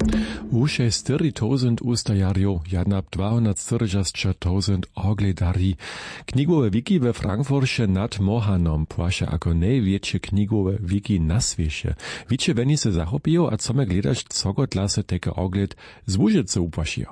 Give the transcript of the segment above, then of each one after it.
Uše 4.000 ustajarjo, jadnab 240.000 ogledari. Knigowe wiki we Frankfurcie nad Mohanom płaše ako największe knigowe wiki na świecie. Wiecie, weni se zachopiją, a co me gledasz, co go dla se teke ogled z Łużycy upłasiją.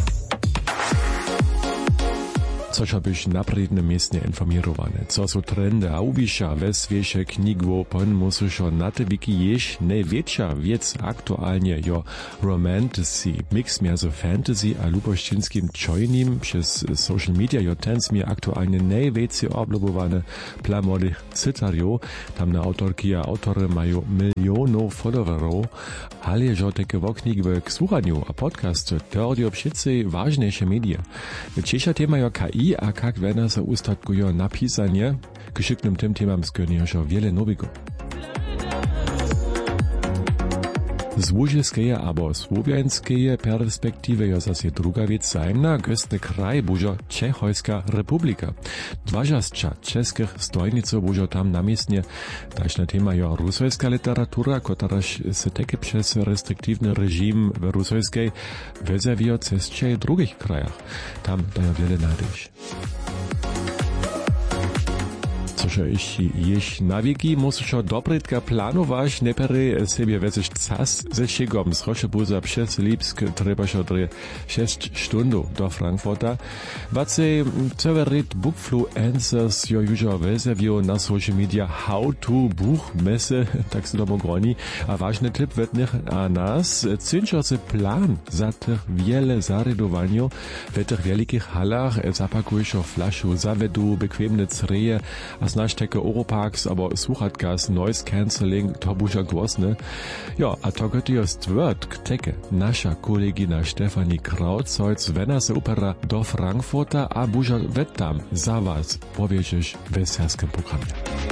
Což byś napredne miestne informirowane. Co są trendy a uwisza we świecie knigwo, pon musisz na te wiki jeść największa wiec aktualnie jo romantasy, mix między fantasy a lubościńskim czojnim przez social media jo tens mi aktualnie najwięcej oblobowane dla młodych cytario. Tam na autorki a autory mają milionów followerów, ale jo takie woknigwe k słuchaniu a podcast teorio wszyscy ważniejsze media. Cieša tema jo KI a kak wena se ustatkujo napisanie, krzyknym tym temam skonioszo wiele nowego. Z łužiskeje abo słowianskeje perspektywy jo zase druga wiec zajemna, gostny kraj bužo Čechojska republika. Dwažasča českych stojniców bužo tam namiestnie, taśna tema jo rusojska literatura, kotaraž se teke przez restriktywny reżim w rusojskiej wezewio cesče w drugich krajach. Tam dajo wiele nadyś. Což jež na wieki musisz dobrytka planować, nepery sobie wezysz czas ze szygom. Zrosze buza przez Lipsk trebasz odry 6 stundów do Frankfurta. Wace ceverit bookfluencers jo już wezewio na social media how-to buch messe, tak se domo groni. A ważny tip wetnych a nas, cynczose plan za tych wiele zaredowanio w tych wielkich halach, zapakujesz flaszu, zawedu, bequemne creje, a znaš teke Europarks, aber słuchatkas, noise cancelling, to buža głosne. Ja, a to gott jo stwört k teke nasza kolegina Stefanie Krautzeutz, wena se upera do Frankfurta, a buža wettam za was, powiedzesz w serskim programie.